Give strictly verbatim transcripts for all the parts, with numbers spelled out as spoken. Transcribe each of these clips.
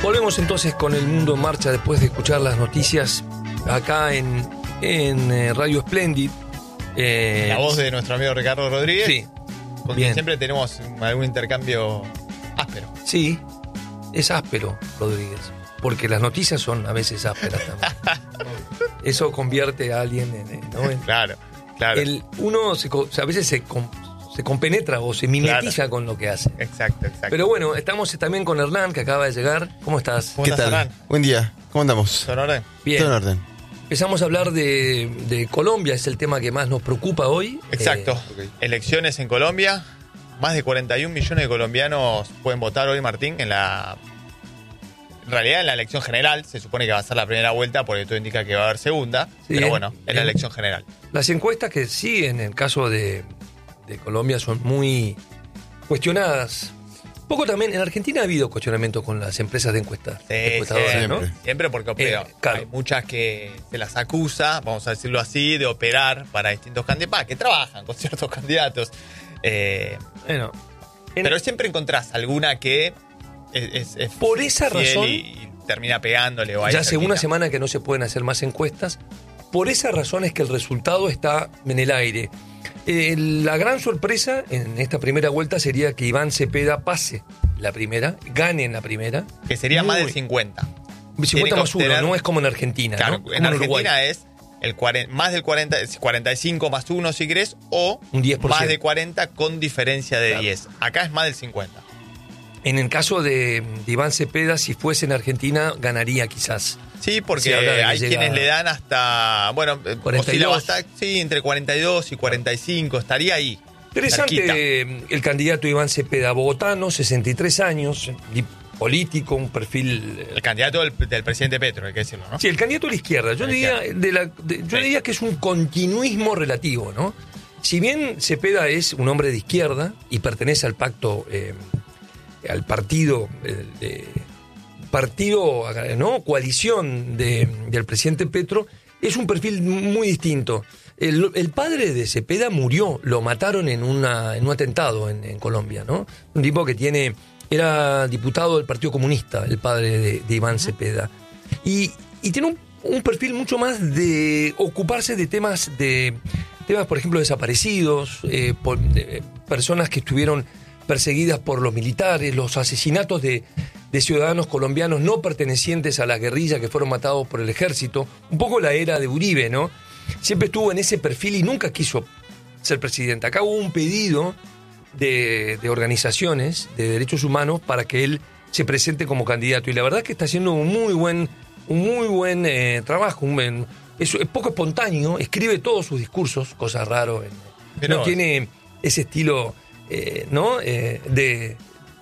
Volvemos entonces con El Mundo en Marcha después de escuchar las noticias acá en, en eh, Radio Splendid. Eh, La voz de nuestro amigo Ricardo Rodríguez. Sí. Con Bien. quien siempre tenemos algún intercambio áspero. Sí, es áspero, Rodríguez. Porque las noticias son a veces ásperas también. Eso convierte a alguien en... ¿no? en Claro, claro. el, uno se, o sea, a veces se, com, se compenetra o se mimetiza claro. con lo que hace. Exacto, exacto. Pero bueno, estamos también con Hernán, que acaba de llegar. ¿Cómo estás? ¿Cómo ¿Qué estás, tal? Hernán? Buen día. ¿Cómo andamos? ¿Todo en orden? Bien. Todo en orden. Empezamos a hablar de, de Colombia, es el tema que más nos preocupa hoy. Exacto. Eh, okay. Elecciones en Colombia. Más de cuarenta y un millones de colombianos pueden votar hoy, Martín, en la... En realidad en la elección general. Se supone que va a ser la primera vuelta porque todo indica que va a haber segunda. Sí, pero eh, bueno, es la eh, elección general. Las encuestas que sí, en el caso de, de Colombia, son muy cuestionadas. Poco también, en Argentina ha habido cuestionamiento con las empresas de encuestas. Sí, encuestadoras, siempre. ¿no? Siempre porque opera. Eh, claro. Hay muchas que se las acusa, vamos a decirlo así, de operar para distintos candidatos, que trabajan con ciertos candidatos. Eh, Bueno, en- pero siempre encontrás alguna que es, es- es Por esa fiel razón, y, y termina pegándole. O ahí ya hace cerquita. una semana que no se pueden hacer más encuestas. Por esa razón es que el resultado está en el aire. Eh, la gran sorpresa en esta primera vuelta sería que Iván Cepeda pase la primera, gane en la primera. Que sería más Muy- del cincuenta. cincuenta que más uno, obtener- no es como en Argentina, Claro, ¿no? Como en Argentina Uruguay. es el cuarenta, más del cuarenta, cuarenta y cinco más uno si querés, o Un diez por ciento. más de cuarenta con diferencia de Claro. diez. Acá es más del cincuenta. En el caso de, de Iván Cepeda, si fuese en Argentina, ganaría quizás. Sí, porque Se habla de que hay llega quienes le dan hasta, bueno, eh, cuarenta y oscila dos. bastante, sí, entre cuarenta y dos y cuarenta y cinco, estaría ahí. Interesante cerquita. eh, el candidato Iván Cepeda, bogotano, sesenta y tres años, di- político, un perfil... eh, El candidato del, del presidente Petro, hay que decirlo, ¿no? Sí, el candidato de la izquierda. Yo De la diría, izquierda. de la, de- yo Sí. diría que es un continuismo relativo, ¿no? Si bien Cepeda es un hombre de izquierda y pertenece al pacto, eh, al partido, eh, de, partido, ¿no? Coalición de- del presidente Petro, es un perfil muy distinto. El, el padre de Cepeda murió, lo mataron en, una, en un atentado en, en Colombia, ¿no? Un tipo que tiene, era diputado del Partido Comunista, el padre de, de Iván Cepeda. Y, y tiene un, un perfil mucho más de ocuparse de temas, de temas por ejemplo, desaparecidos, eh, por, eh, personas que estuvieron perseguidas por los militares, los asesinatos de, de ciudadanos colombianos no pertenecientes a la guerrilla que fueron matados por el ejército. Un poco la era de Uribe, ¿no? Siempre estuvo en ese perfil y nunca quiso ser presidente. Acá hubo un pedido de, de organizaciones de derechos humanos para que él se presente como candidato. Y la verdad es que está haciendo un muy buen, un muy buen eh, trabajo. Un buen- es, es poco espontáneo, escribe todos sus discursos, cosa raro. en- Mirá no vos. tiene ese estilo, eh, ¿no? Eh, de,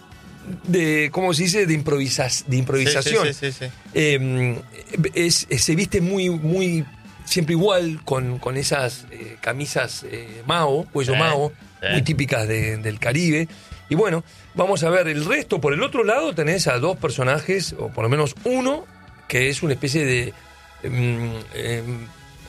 de, ¿cómo se dice? De, improvisas, de improvisación. Sí, sí, sí, sí, sí. Eh, es, es- se viste muy, muy siempre igual, con, con esas eh, camisas eh, Mao, cuello Sí, Mao, sí. muy típicas de- del Caribe. Y bueno, vamos a ver el resto. Por el otro lado tenés a dos personajes, o por lo menos uno, que es una especie de em, em,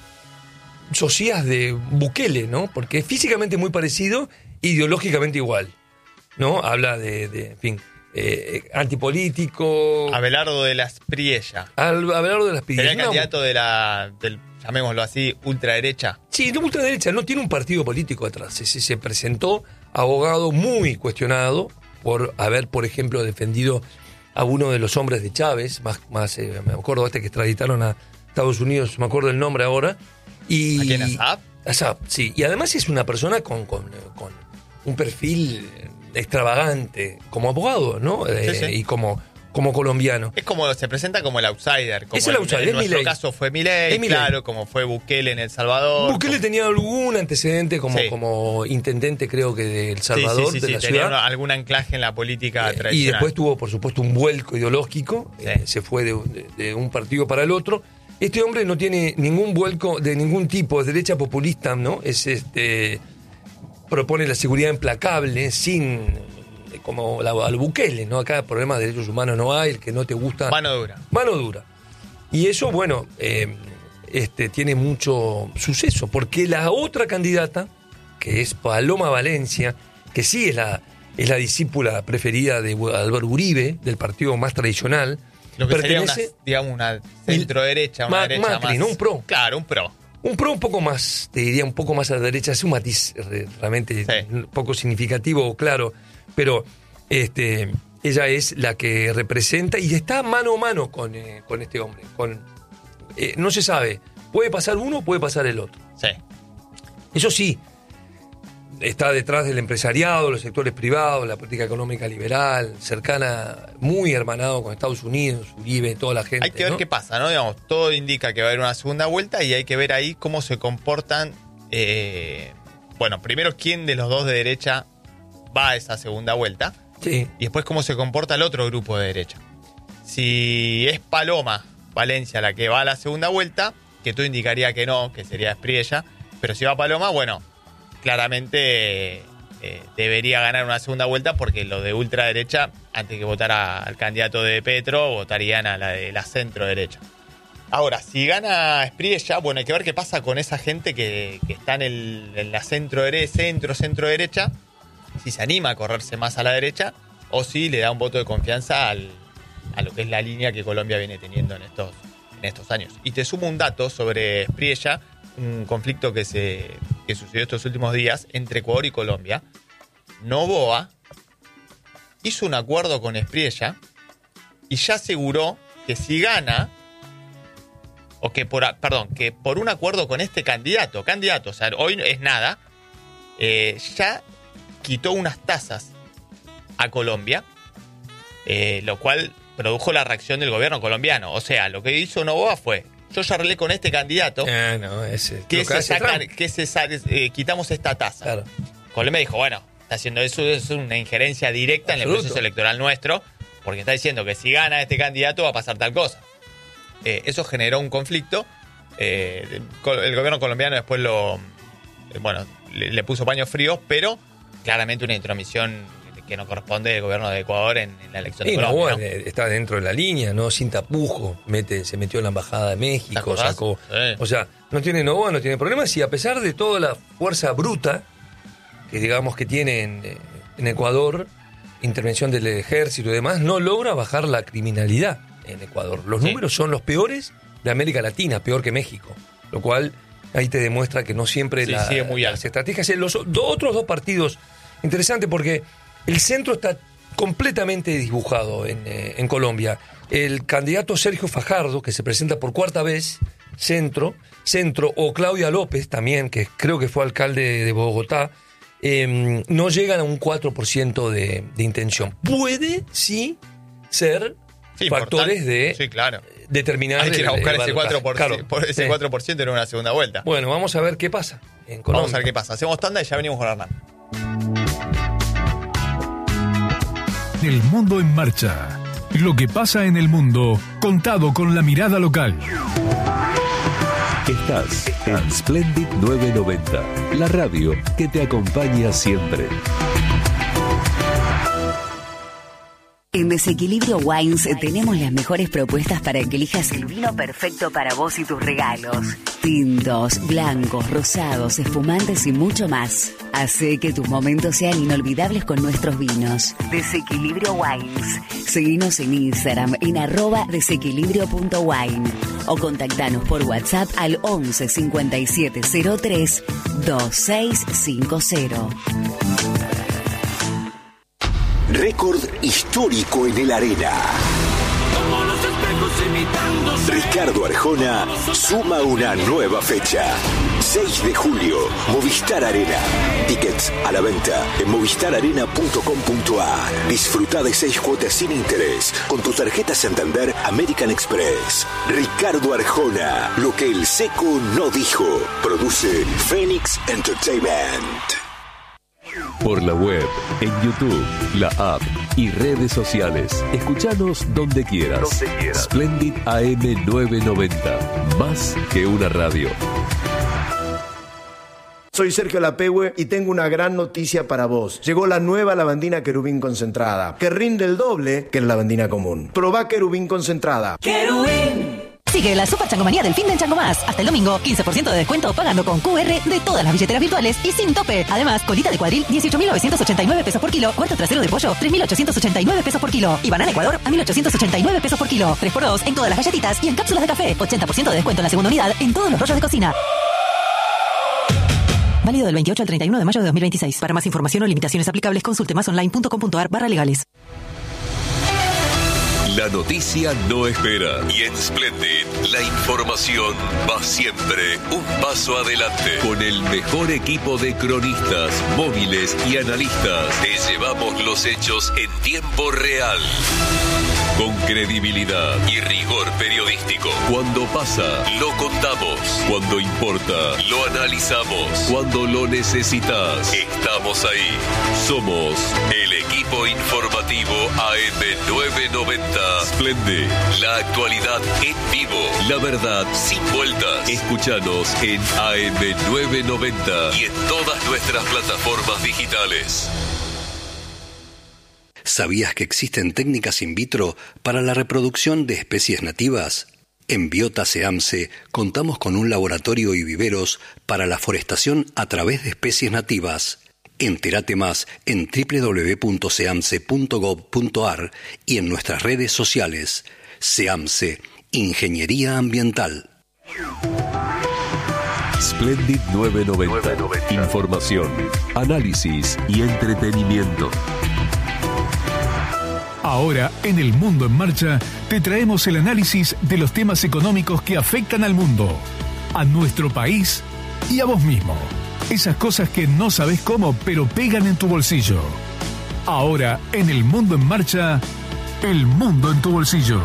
socias de Bukele, ¿no? Porque es físicamente muy parecido, ideológicamente igual, ¿no? Habla de, de en fin, eh, antipolítico. Abelardo de las Priella. Al Abelardo de las Sería Piedras. el candidato de la, del, llamémoslo así, ultraderecha. Sí, de ultraderecha, no tiene un partido político atrás. Se, se presentó abogado muy cuestionado por haber, por ejemplo, defendido a uno de los hombres de Chávez, más, más eh, me acuerdo este que extraditaron a Estados Unidos, me acuerdo el nombre ahora. Y, ¿A quién, Assad? Assad, sí. Y además es una persona con, con, con un perfil extravagante como abogado, ¿no? Eh, Sí, sí. Y como, como colombiano. Es como, se presenta como el outsider. Como Es el outsider, en, es en nuestro Milei. caso fue Milei, Es Milei. claro, como fue Bukele en El Salvador. Bukele como- tenía algún antecedente como, Sí. como intendente, creo que de El Sí, Salvador, sí, sí, de sí, la tenía ciudad. una- algún anclaje en la política Eh, y tradicional. después tuvo, por supuesto, un vuelco ideológico. Sí. eh, se fue de, de- de un partido para el otro. Este hombre no tiene ningún vuelco de ningún tipo, es derecha populista, ¿no? Es este propone la seguridad implacable, sin eh, como la, al Bukele, ¿no? Acá problemas de derechos humanos no hay, el que no te gusta. Mano dura. Mano dura. Y eso, bueno, eh, este, tiene mucho suceso, porque la otra candidata, que es Paloma Valencia, que sí es la, es la discípula preferida de Álvaro Uribe, del partido más tradicional, Lo que pertenece, sería una, digamos, una centro-derecha, una Ma- derecha Macri, más... ¿no? Un pro. Claro, un pro. Un pro un poco más, te diría, un poco más a la derecha, es un matiz re- realmente Sí. poco significativo, claro, pero este, ella es la que representa y está mano a mano con, eh, con este hombre. Con, eh, no se sabe, puede pasar uno, puede pasar el otro. Sí. Eso sí, está detrás del empresariado, los sectores privados, la política económica liberal, cercana, muy hermanado con Estados Unidos, Uribe, toda la gente. Hay que ver ¿no? qué pasa, ¿no? Digamos, todo indica que va a haber una segunda vuelta y hay que ver ahí cómo se comportan. Eh, bueno, primero, quién de los dos de derecha va a esa segunda vuelta Sí. y después cómo se comporta el otro grupo de derecha. Si es Paloma Valencia la que va a la segunda vuelta, que tú indicaría que no, que sería Espriella, pero si va Paloma, bueno, claramente eh, debería ganar una segunda vuelta porque los de ultraderecha, antes que votar a- al candidato de Petro, votarían a la de la centro derecha. Ahora, si gana Espriella, bueno, hay que ver qué pasa con esa gente que, que está en, el, en la centro derecha, centro, centro derecha, si se anima a correrse más a la derecha o si le da un voto de confianza al, a lo que es la línea que Colombia viene teniendo en estos, en estos años. Y te sumo un dato sobre Espriella, un conflicto que se que sucedió estos últimos días entre Ecuador y Colombia. Noboa hizo un acuerdo con Espriella y ya aseguró que si gana, o que por, perdón, que por un acuerdo con este candidato, candidato, o sea, hoy es nada, eh, ya quitó unas tasas a Colombia, eh, lo cual produjo la reacción del gobierno colombiano. O sea, lo que hizo Noboa fue: yo ya arreglé con este candidato Ah, no, ese, que lo se hace sacan, Trump. que se sa- eh, quitamos esta tasa. Claro. Colombia dijo, bueno, está haciendo eso, es una injerencia directa en el Absoluto. proceso electoral nuestro, porque está diciendo que si gana este candidato va a pasar tal cosa. Eh, eso generó un conflicto. Eh, el gobierno colombiano después lo, eh, bueno, le, le puso paños fríos, pero claramente una intromisión que no corresponde del gobierno de Ecuador en, en la elección Sí, de no, Colombia. bueno, ¿no? eh, está dentro de la línea, ¿no? Sin tapujo, mete, se metió en la embajada de ¿Te México, acordás? sacó. Sí. O sea, no tiene Novoa, no tiene problemas, y a pesar de toda la fuerza bruta que digamos que tiene en, eh, en Ecuador, intervención del ejército y demás, no logra bajar la criminalidad en Ecuador. Los Sí. números son los peores de América Latina, peor que México, lo cual ahí te demuestra que no siempre Sí, la- sigue muy las alto. estrategias. Los do- otros dos partidos, interesante porque el centro está completamente dibujado en, eh, en Colombia. El candidato Sergio Fajardo, que se presenta por cuarta vez, centro, centro, o Claudia López también, que creo que fue alcalde de Bogotá, eh, no llegan a un cuatro por ciento de, de intención. Puede, sí, ser Sí, factores importante. de Sí, claro. determinar Hay que ir a el- buscar el ese balotaje. cuatro por ciento, Claro, por ese sí. cuatro por ciento en una segunda vuelta. Bueno, vamos a ver qué pasa en Colombia. Vamos a ver qué pasa. Hacemos tanda y ya venimos con Hernán. El mundo en marcha. Lo que pasa en el mundo, contado con la mirada local. Estás en Splendid novecientos noventa, la radio que te acompaña siempre. En Desequilibrio Wines tenemos las mejores propuestas para que elijas el vino perfecto para vos y tus regalos. Tintos, blancos, rosados, espumantes y mucho más. Hace que tus momentos sean inolvidables con nuestros vinos. Desequilibrio Wines. Seguinos en Instagram en arroba desequilibrio punto wine o contactanos por WhatsApp al once cincuenta y siete cero tres veintiséis cincuenta. Récord histórico en el Arena. Ricardo Arjona suma una nueva fecha. seis de julio, Movistar Arena. Tickets a la venta en movistar arena punto com punto a r. Disfruta de seis cuotas sin interés con tu tarjeta Santander American Express. Ricardo Arjona, lo que el seco no dijo. Produce Phoenix Entertainment. Por la web, en YouTube, la app y redes sociales. Escuchanos donde quieras. Donde quieras. Splendid A M novecientos noventa. Más que una radio. Soy Sergio Lapehue y tengo una gran noticia para vos. Llegó la nueva lavandina Querubín concentrada, que rinde el doble que la lavandina común. Probá Querubín concentrada. Querubín, Sigue la Super Changomanía del fin de Chango Más. Hasta el domingo, quince por ciento de descuento pagando con Q R de todas las billeteras virtuales y sin tope. Además, colita de cuadril, dieciocho mil novecientos ochenta y nueve pesos por kilo. Cuarto trasero de pollo, tres mil ochocientos ochenta y nueve pesos por kilo. Y banana Ecuador a mil ochocientos ochenta y nueve pesos por kilo. tres por dos en todas las galletitas y en cápsulas de café. ochenta por ciento de descuento en la segunda unidad en todos los rollos de cocina. Válido del veintiocho al treinta y uno de mayo de dos mil veintiséis. Para más información o limitaciones aplicables, consulte masonline.com.ar barra legales. La noticia no espera y en Splendid la información va siempre un paso adelante. Con el mejor equipo de cronistas, móviles y analistas, te llevamos los hechos en tiempo real. Con credibilidad y rigor periodístico. Cuando pasa, lo contamos. Cuando importa, lo analizamos. Cuando lo necesitas, estamos ahí. Somos el equipo informativo A M novecientos noventa. Splendid, la actualidad en vivo. La verdad sin vueltas. Escúchanos en A M novecientos noventa y en todas nuestras plataformas digitales. ¿Sabías que existen técnicas in vitro para la reproducción de especies nativas? En Biota SEAMSE contamos con un laboratorio y viveros para la forestación a través de especies nativas. Entérate más en doble u doble u doble u punto seamse punto gob punto ar y en nuestras redes sociales. SEAMSE, Ingeniería Ambiental. Splendid novecientos noventa. Información, análisis y entretenimiento. Ahora, en El Mundo en Marcha, te traemos el análisis de los temas económicos que afectan al mundo, a nuestro país y a vos mismo. Esas cosas que no sabes cómo, pero pegan en tu bolsillo. Ahora, en El Mundo en Marcha, El Mundo en tu bolsillo.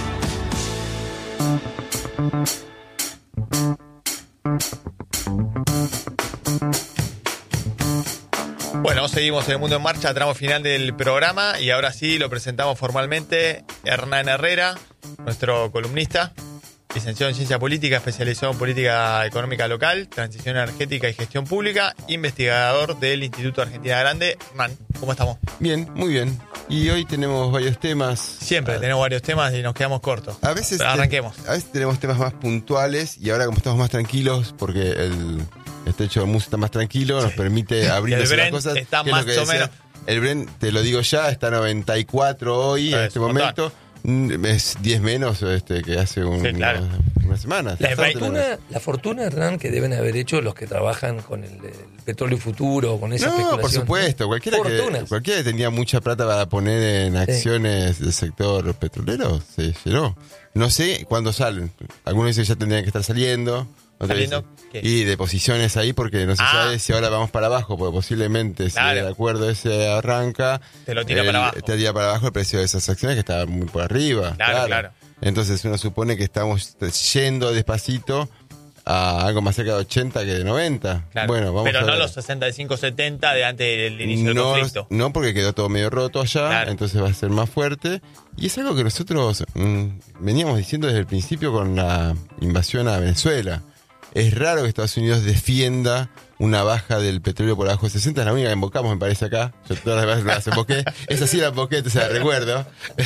Bueno, seguimos en El Mundo en Marcha, tramo final del programa y ahora sí lo presentamos formalmente. Hernán Herrera, nuestro columnista, licenciado en Ciencia Política, especializado en Política Económica Local, Transición Energética y Gestión Pública, investigador del Instituto Argentina Grande. Hernán, ¿cómo estamos? Bien, muy bien. Y hoy tenemos varios temas. Siempre ah, tenemos varios temas y nos quedamos cortos. A veces Pero arranquemos. Te, a veces tenemos temas más puntuales y ahora como estamos más tranquilos porque el... Este hecho de música está más tranquilo, nos permite abrir las cosas. Está más o menos. El Bren, te lo digo ya, está a noventa y cuatro hoy, en este momento. Es diez menos este, que hace un, sí, claro. una, una semana. La fortuna, la fortuna, Hernán, que deben haber hecho los que trabajan con el, el petróleo futuro, con esa no, especulación. Por supuesto. Cualquiera que, cualquiera que tenía mucha plata para poner en acciones sí. del sector petrolero se llenó. No sé cuándo salen. Algunos dicen que ya tendrían que estar saliendo. ¿Saliendo qué? Y de posiciones ahí porque no se ah. sabe si ahora vamos para abajo, porque posiblemente claro. si el acuerdo ese arranca, te lo tira el, para abajo. Te tira para abajo el precio de esas acciones que está muy por arriba. Claro, claro. claro. Entonces uno supone que estamos yendo despacito a algo más cerca de ochenta que de noventa. Claro. Bueno, vamos Pero a no ver. los sesenta y cinco setenta de antes del inicio no, del conflicto. No, porque quedó todo medio roto allá, claro. entonces va a ser más fuerte. Y es algo que nosotros mmm, veníamos diciendo desde el principio con la invasión a Venezuela. Es raro que Estados Unidos defienda una baja del petróleo por abajo de sesenta. Es la única que invocamos, me parece, acá. Yo todas las veces las invoqué. Esa sí la invoqué, entonces la recuerdo.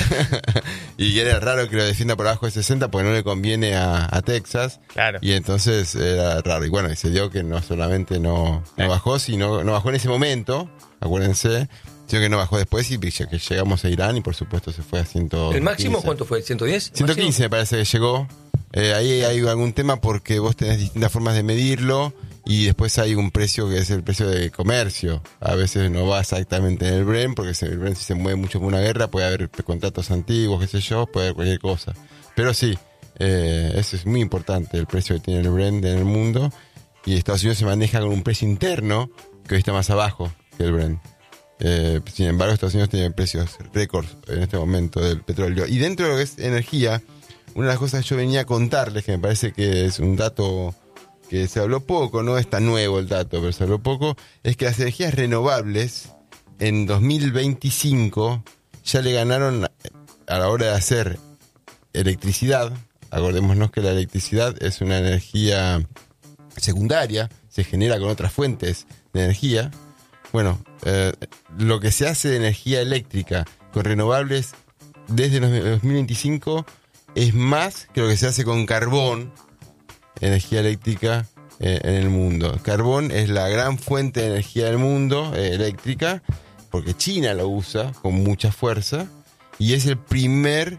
Y era raro que lo defienda por abajo de sesenta porque no le conviene a, a Texas. Claro. Y entonces era raro. Y bueno, y se dio que no solamente no, no bajó, sino no bajó en ese momento, acuérdense, sino que no bajó después y que llegamos a Irán y por supuesto se fue a ciento quince. ¿El máximo cuánto fue? ¿ciento diez? ciento quince me parece que llegó. Eh, ahí hay algún tema porque vos tenés distintas formas de medirlo y después hay un precio que es el precio de comercio. A veces no va exactamente en el Bren, porque el Bren si se mueve mucho con una guerra puede haber contratos antiguos, qué sé yo, puede haber cualquier cosa. Pero sí, eh, eso es muy importante, el precio que tiene el Bren en el mundo. Y Estados Unidos se maneja con un precio interno que hoy está más abajo que el Bren. Eh, sin embargo, Estados Unidos tiene precios récords en este momento del petróleo. Y dentro de lo que es energía, una de las cosas que yo venía a contarles, que me parece que es un dato que se habló poco, no es tan nuevo el dato, pero se habló poco, es que las energías renovables en dos mil veinticinco ya le ganaron a la hora de hacer electricidad. Acordémonos que la electricidad es una energía secundaria, se genera con otras fuentes de energía. Bueno, eh, lo que se hace de energía eléctrica con renovables desde los dos mil veinticinco es más que lo que se hace con carbón, energía eléctrica eh, en el mundo. Carbón es la gran fuente de energía del mundo eh, eléctrica, porque China lo usa con mucha fuerza, y es el primer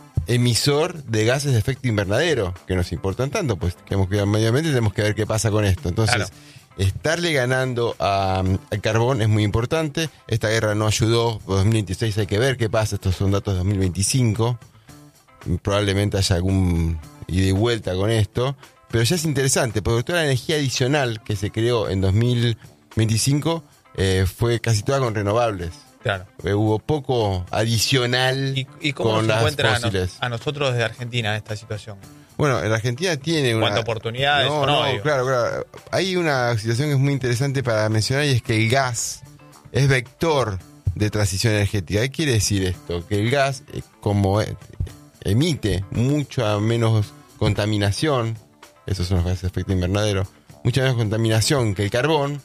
emisor de gases de efecto invernadero, que nos importan tanto, pues queremos cuidar el medio ambiente y tenemos que ver qué pasa con esto. Entonces, claro, estarle ganando a, al carbón es muy importante. Esta guerra no ayudó, dos mil veintiséis hay que ver qué pasa, estos son datos de dos mil veinticinco, probablemente haya algún ida y vuelta con esto, pero ya es interesante, porque toda la energía adicional que se creó en dos mil veinticinco eh, fue casi toda con renovables. Claro. Eh, hubo poco adicional. ¿Y, y cómo con nos encuentra a, no, fósiles. a nosotros desde Argentina esta situación? Bueno, en Argentina tiene una... ¿Cuántas oportunidades? No, no, no, digo. claro, claro. Hay una situación que es muy interesante para mencionar, y es que el gas es vector de transición energética. ¿Qué quiere decir esto? Que el gas, eh, como eh, emite mucha menos contaminación, esos son los gases de efecto invernadero, mucha menos contaminación que el carbón,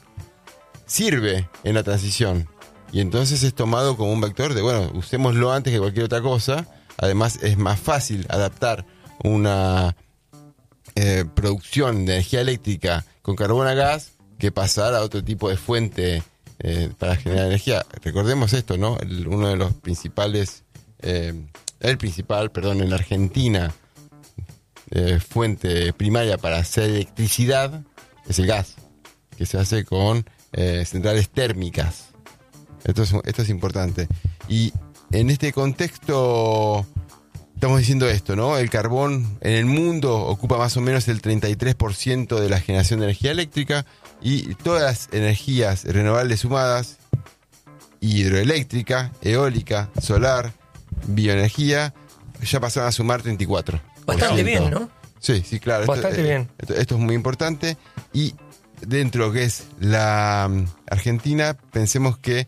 sirve en la transición. Y entonces es tomado como un vector de, bueno, usémoslo antes que cualquier otra cosa. Además es más fácil adaptar una eh, producción de energía eléctrica con carbón a gas que pasar a otro tipo de fuente eh, para generar energía. Recordemos esto, ¿no? El, uno de los principales, eh, el principal, perdón, en la Argentina, eh, fuente primaria para hacer electricidad es el gas, que se hace con eh, centrales térmicas. Esto es, esto es importante. Y en este contexto estamos diciendo esto, ¿no? El carbón en el mundo ocupa más o menos el treinta y tres por ciento de la generación de energía eléctrica, y todas las energías renovables sumadas, hidroeléctrica, eólica, solar, bioenergía, ya pasaron a sumar treinta y cuatro por ciento. Bastante bien, ¿no? Sí, sí, claro. Bastante esto, bien. Esto, esto es muy importante. Y dentro de lo que es la um, Argentina, pensemos que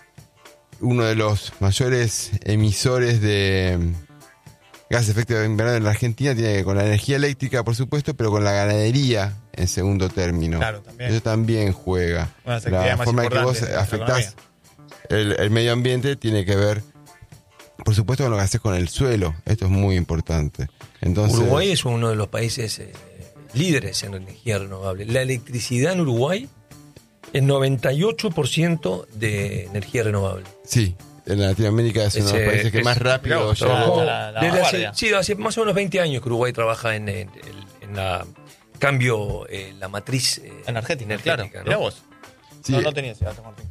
uno de los mayores emisores de um, gases de efecto invernadero en la Argentina tiene que ver con la energía eléctrica, por supuesto, pero con la ganadería en segundo término. Claro, también. Eso también juega. La forma en que vos afectás el, el medio ambiente tiene que ver, por supuesto, con lo que haces con el suelo. Esto es muy importante. Entonces, Uruguay es uno de los países eh, líderes en energía renovable. La electricidad en Uruguay es noventa y ocho por ciento de energía renovable. Sí, en Latinoamérica es uno de los países que más rápido llegó. La, la Desde hace, sí, hace más o menos veinte años que Uruguay trabaja en, en, en la cambio, eh, la matriz eh, energética, energética, claro. ¿no? Mirá vos. Sí, no, no tenía ese dato, Martín.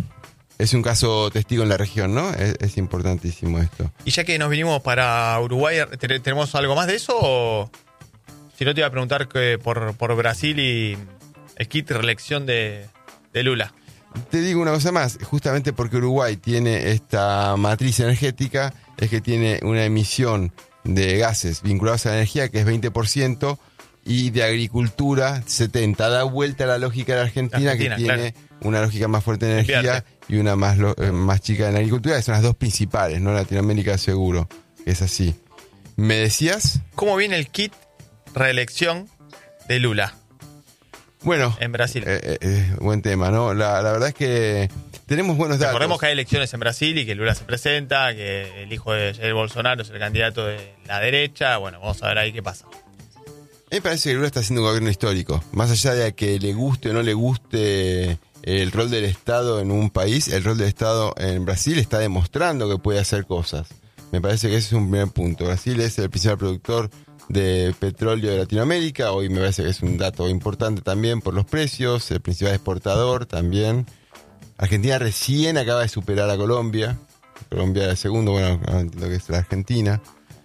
Es un caso testigo en la región, ¿no? Es, es importantísimo esto. Y ya que nos vinimos para Uruguay, ¿tenemos algo más de eso? O si no, te iba a preguntar que por, por Brasil y el kit de reelección de, de Lula. Te digo una cosa más, justamente porque Uruguay tiene esta matriz energética, es que tiene una emisión de gases vinculados a la energía que es veinte por ciento, y de agricultura setenta por ciento. Da vuelta a la lógica de la Argentina, Argentina que tiene claro. una lógica más fuerte de energía Invierte. y una más, lo, eh, más chica en agricultura, que son las dos principales, ¿no? Latinoamérica seguro, es así. ¿Me decías? ¿Cómo viene el kit reelección de Lula? Bueno, en Brasil. Eh, eh, buen tema, ¿no? La, la verdad es que tenemos buenos datos. Recordemos que hay elecciones en Brasil y que Lula se presenta, que el hijo de Jair Bolsonaro es el candidato de la derecha. Bueno, vamos a ver ahí qué pasa. A mí me parece que Lula está haciendo un gobierno histórico. Más allá de que le guste o no le guste el rol del Estado en un país, el rol del Estado en Brasil está demostrando que puede hacer cosas. Me parece que ese es un primer punto. Brasil es el principal productor de petróleo de Latinoamérica. Hoy me parece que es un dato importante también por los precios. El principal exportador también. Argentina recién acaba de superar a Colombia. Colombia era el segundo, bueno, lo que es la Argentina.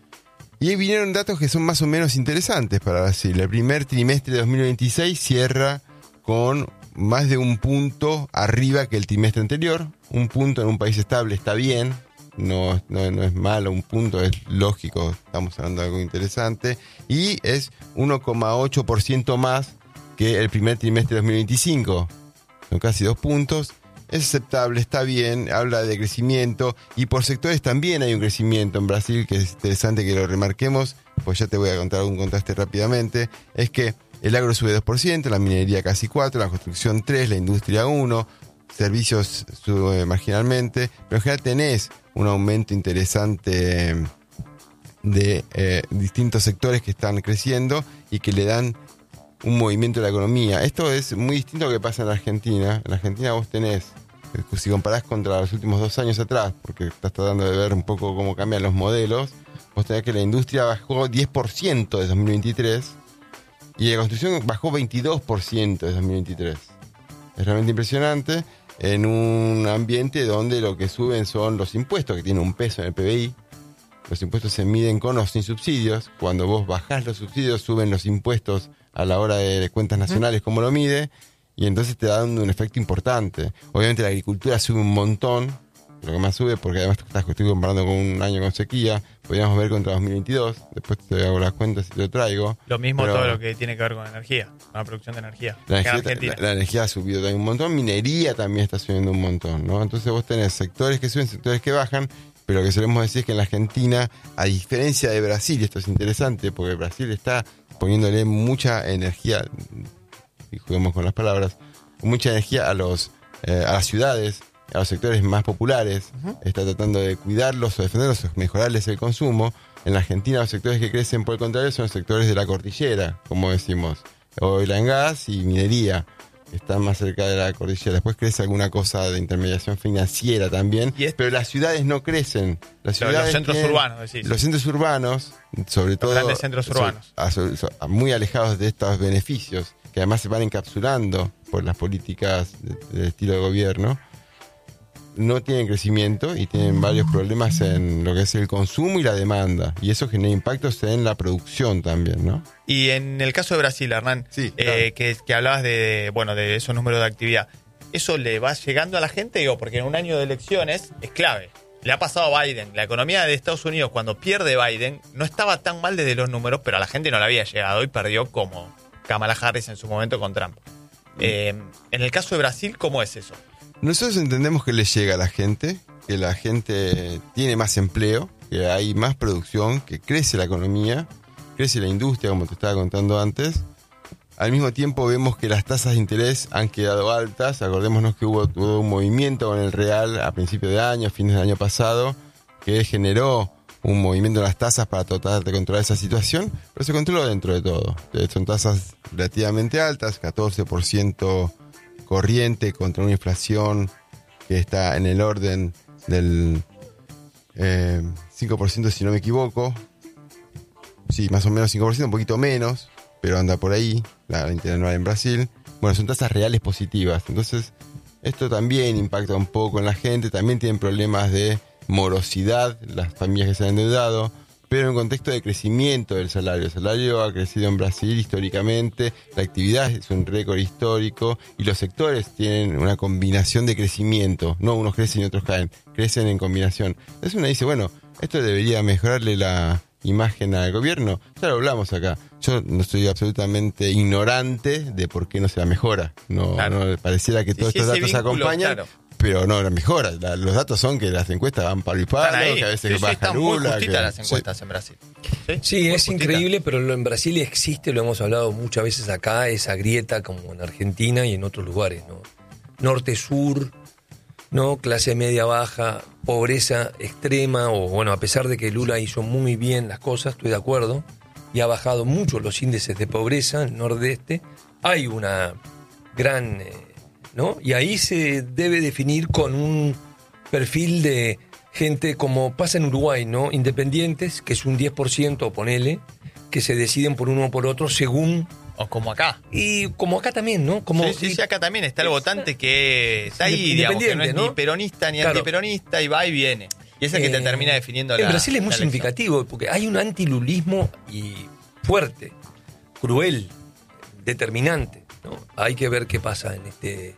Y ahí vinieron datos que son más o menos interesantes para Brasil. El primer trimestre de dos mil veintiséis cierra con más de un punto arriba que el trimestre anterior. Un punto en un país estable está bien. No, no, no es malo, un punto es lógico, estamos hablando de algo interesante, y es uno coma ocho por ciento más que el primer trimestre de dos mil veinticinco, son casi dos puntos, es aceptable, está bien, habla de crecimiento, y por sectores también hay un crecimiento en Brasil, que es interesante que lo remarquemos, pues ya te voy a contar un contraste rápidamente, es que el agro sube dos por ciento, la minería casi cuatro por ciento, la construcción tres por ciento, la industria uno por ciento, servicios sube marginalmente, pero en general tenés un aumento interesante de eh, distintos sectores que están creciendo y que le dan un movimiento a la economía. Esto es muy distinto a lo que pasa en la Argentina. En la Argentina vos tenés, si comparás contra los últimos dos años atrás, porque estás tratando de ver un poco cómo cambian los modelos, vos tenés que la industria bajó diez por ciento de dos mil veintitrés y la construcción bajó veintidós por ciento de dos mil veintitrés. Es realmente impresionante en un ambiente donde lo que suben son los impuestos, que tienen un peso en el P B I. Los impuestos se miden con o sin subsidios. Cuando vos bajás los subsidios, suben los impuestos a la hora de cuentas nacionales, como lo mide, y entonces te da un, un efecto importante. Obviamente la agricultura sube un montón, lo que más sube, porque además estás, estoy comparando con un año con sequía, podríamos ver contra dos mil veintidós, después te hago las cuentas y te lo traigo. Lo mismo pero todo lo que tiene que ver con energía, con la producción de energía. La energía, la, la energía ha subido también un montón, minería también está subiendo un montón, ¿no? Entonces vos tenés sectores que suben, sectores que bajan, pero lo que solemos decir es que en la Argentina, a diferencia de Brasil, y esto es interesante, porque Brasil está poniéndole mucha energía, y juguemos con las palabras, mucha energía a los eh, a las ciudades, a los sectores más populares, uh-huh. Está tratando de cuidarlos o defenderlos, o mejorarles el consumo. En la Argentina los sectores que crecen, por el contrario, son los sectores de la cordillera, como decimos, oil and gas y minería, que están más cerca de la cordillera. Después crece alguna cosa de intermediación financiera también, es, pero las ciudades no crecen. Las ciudades los centros tienen, urbanos, decís. Los centros urbanos, sobre los todo... Los grandes centros urbanos. So, so, so, muy alejados de estos beneficios, que además se van encapsulando por las políticas del de estilo de gobierno, no tienen crecimiento y tienen varios problemas en lo que es el consumo y la demanda. Y eso genera impactos en la producción también, ¿no? Y en el caso de Brasil, Hernán, sí, eh, claro. que, que hablabas de, bueno, de esos números de actividad, ¿eso le va llegando a la gente? Digo, porque en un año de elecciones es clave. Le ha pasado a Biden. La economía de Estados Unidos, cuando pierde Biden, no estaba tan mal desde los números, pero a la gente no le había llegado y perdió como Kamala Harris en su momento con Trump. Eh, en el caso de Brasil, ¿cómo es eso? Nosotros entendemos que le llega a la gente, que la gente tiene más empleo, que hay más producción, que crece la economía, crece la industria, como te estaba contando antes. Al mismo tiempo vemos que las tasas de interés han quedado altas. Acordémonos que hubo, hubo un movimiento con el real a principios de año, fines del año pasado, que generó un movimiento en las tasas para tratar de controlar esa situación, pero se controló dentro de todo. Son tasas relativamente altas, catorce por ciento corriente contra una inflación que está en el orden del eh, cinco por ciento, si no me equivoco. Sí, más o menos cinco por ciento, un poquito menos, pero anda por ahí, la interanual en Brasil. Bueno, son tasas reales positivas. Entonces, esto también impacta un poco en la gente. También tienen problemas de morosidad las familias que se han endeudado, pero en un contexto de crecimiento del salario. El salario ha crecido en Brasil históricamente, la actividad es un récord histórico y los sectores tienen una combinación de crecimiento. No unos crecen y otros caen, crecen en combinación. Entonces uno dice, bueno, esto debería mejorarle la imagen al gobierno. Ya lo hablamos acá. Yo no soy absolutamente ignorante de por qué no se la mejora. No, claro. no pareciera que todos sí, estos datos vínculo, acompañan. Claro. Pero no, la mejora. La, los datos son que las encuestas van palo y palo, que a veces sí, sí, baja están Lula. muy justitas que, las encuestas sí. en Brasil. Sí, sí es justita. Increíble, pero lo, en Brasil existe, lo hemos hablado muchas veces acá, esa grieta como en Argentina y en otros lugares, ¿no? Norte-sur, ¿no? Clase media-baja, pobreza extrema, o bueno, a pesar de que Lula hizo muy bien las cosas, estoy de acuerdo, y ha bajado mucho los índices de pobreza en el nordeste, hay una gran... Eh, ¿no? Y ahí se debe definir con un perfil de gente como pasa en Uruguay, ¿no? Independientes, que es un diez por ciento, ponele, que se deciden por uno o por otro según... O como acá. Y como acá también, ¿no? Como, sí, sí, sí, acá también está el votante que está ahí, digamos, que no es ¿no? ni peronista ni claro. antiperonista y va y viene. Y es el que eh, te termina definiendo en la En Brasil es muy elección. significativo, porque hay un antilulismo y fuerte, cruel, determinante, ¿no? Hay que ver qué pasa en este...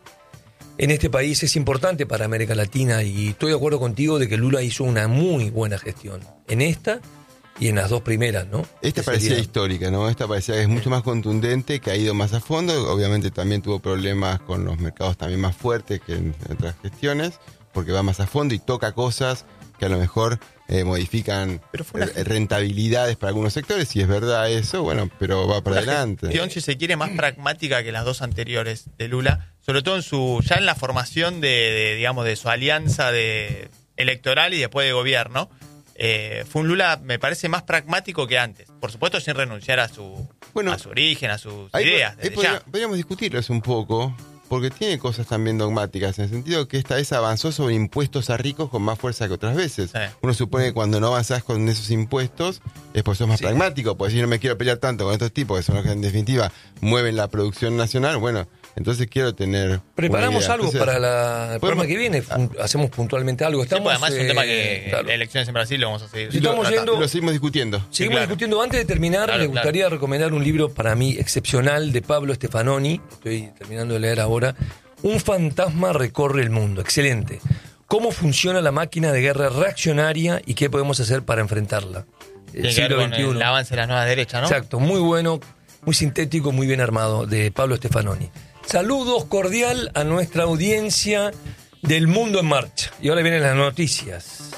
En este país es importante para América Latina y estoy de acuerdo contigo de que Lula hizo una muy buena gestión en esta y en las dos primeras, ¿no? Esta que parecía sería... histórica, ¿no? Esta parecía que es mucho más contundente, que ha ido más a fondo. Obviamente también tuvo problemas con los mercados también más fuertes que en otras gestiones, porque va más a fondo y toca cosas que a lo mejor eh, modifican una... rentabilidades para algunos sectores, si es verdad eso, bueno, pero va para una adelante. Gestión, si se quiere, más pragmática que las dos anteriores de Lula, sobre todo en su ya en la formación de, de digamos de su alianza de electoral y después de gobierno. Eh, fue un Lula, me parece, más pragmático que antes. Por supuesto, sin renunciar a su, bueno, a su origen, a sus ahí, ideas. Ahí podría, podríamos discutirlos un poco, porque tiene cosas también dogmáticas, en el sentido que esta vez avanzó sobre impuestos a ricos con más fuerza que otras veces. Sí. Uno supone que cuando no avanzás con esos impuestos es porque sos más sí. pragmático, porque si no me quiero pelear tanto con estos tipos, que son los que en definitiva mueven la producción nacional, bueno... Entonces quiero tener... Preparamos algo Entonces, para la, el programa que viene. Ah. Hacemos puntualmente algo. Estamos, sí, pues además es un eh, tema que claro. elecciones en Brasil lo vamos a seguir. Si estamos yendo, lo seguimos discutiendo. Seguimos sí, claro. discutiendo. Antes de terminar, claro, me gustaría claro. recomendar un libro para mí excepcional de Pablo Stefanoni. Estoy terminando de leer ahora. Un fantasma recorre el mundo. Excelente. ¿Cómo funciona la máquina de guerra reaccionaria y qué podemos hacer para enfrentarla? El siglo veintiuno. El avance de las nuevas derechas, ¿no? Exacto. Muy bueno, muy sintético, muy bien armado, de Pablo Stefanoni. Saludos cordial a nuestra audiencia del Mundo en Marcha. Y ahora vienen las noticias.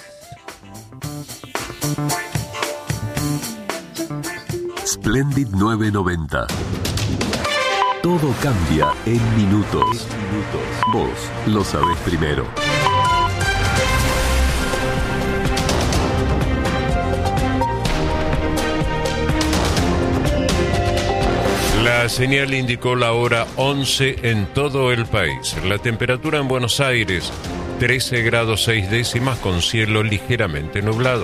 Splendid novecientos noventa. Todo cambia en minutos. Vos lo sabés primero. La señal indicó la hora once en todo el país. La temperatura en Buenos Aires, trece grados seis décimas con cielo ligeramente nublado.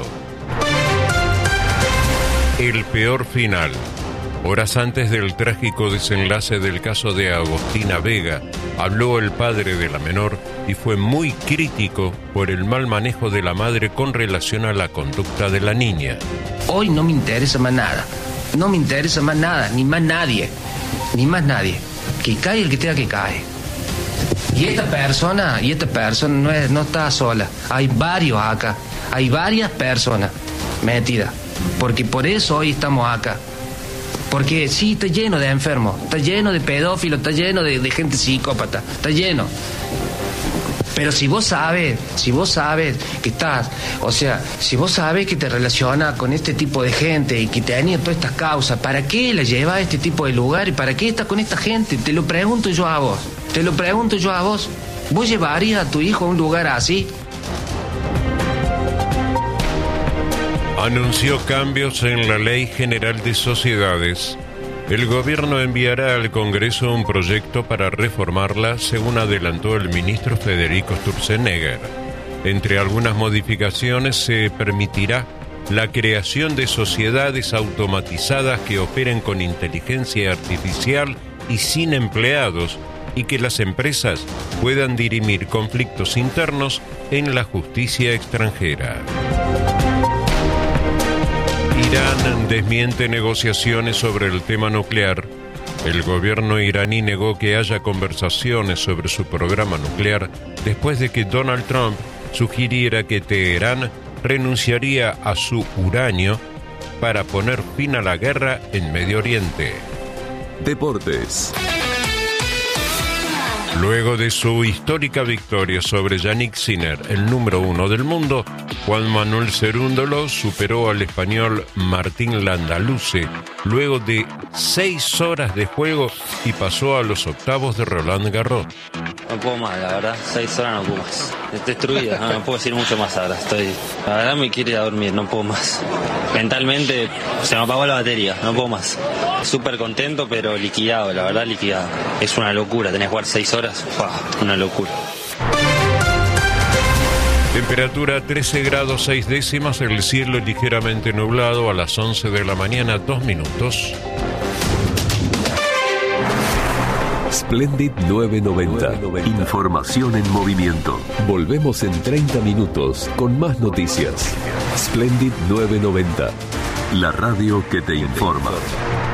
El peor final. Horas antes del trágico desenlace del caso de Agostina Vega, habló el padre de la menor y fue muy crítico por el mal manejo de la madre con relación a la conducta de la niña. Hoy no me interesa más nada. No me interesa más nada, ni más nadie, ni más nadie. Que cae el que tenga que caer. Y esta persona, y esta persona no, es, no está sola. Hay varios acá, hay varias personas metidas. Porque por eso hoy estamos acá. Porque sí, está lleno de enfermos, está lleno de pedófilos, está lleno de, de gente psicópata, está lleno. Pero si vos sabes, si vos sabes que estás, o sea, si vos sabes que te relacionas con este tipo de gente y que te dañan todas estas causas, ¿para qué la llevas a este tipo de lugar y para qué estás con esta gente? Te lo pregunto yo a vos, te lo pregunto yo a vos. ¿Vos llevarías a tu hijo a un lugar así? Anunció cambios en la Ley General de Sociedades. El gobierno enviará al Congreso un proyecto para reformarla, según adelantó el ministro Federico Sturzenegger. Entre algunas modificaciones se permitirá la creación de sociedades automatizadas que operen con inteligencia artificial y sin empleados, y que las empresas puedan dirimir conflictos internos en la justicia extranjera. Irán desmiente negociaciones sobre el tema nuclear. El gobierno iraní negó que haya conversaciones sobre su programa nuclear después de que Donald Trump sugiriera que Teherán renunciaría a su uranio para poner fin a la guerra en Medio Oriente. Deportes. Luego de su histórica victoria sobre Yannick Sinner, el número uno del mundo, Juan Manuel Cerúndolo superó al español Martín Landaluce luego de seis horas de juego y pasó a los octavos de Roland Garros. No puedo más, la verdad, seis horas no puedo más. Estoy destruido, no, no puedo decir mucho más ahora. Estoy, la verdad me quiero ir a dormir, no puedo más. Mentalmente se me apagó la batería, no puedo más. Súper contento, pero liquidado, la verdad liquidado. Es una locura, tenés que jugar seis horas, ¡fua! Una locura. Temperatura trece grados seis décimas, el cielo ligeramente nublado a las once de la mañana, dos minutos. Splendid novecientos noventa. Información en movimiento. Volvemos en treinta minutos con más noticias. Splendid novecientos noventa. La radio que te informa.